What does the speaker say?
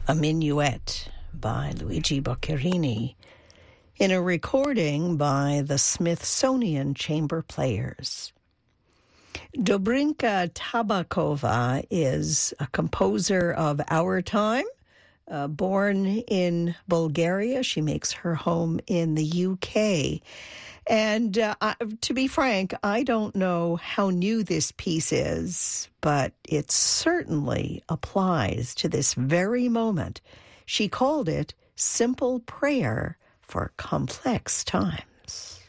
a minuet by Luigi Boccherini in a recording by the Smithsonian Chamber Players. Dobrinka Tabakova is a composer of our time. Born in Bulgaria, she makes her home in the UK. And to be frank, I don't know how new this piece is, but it certainly applies to this very moment. She called it Simple Prayer for Complex Times.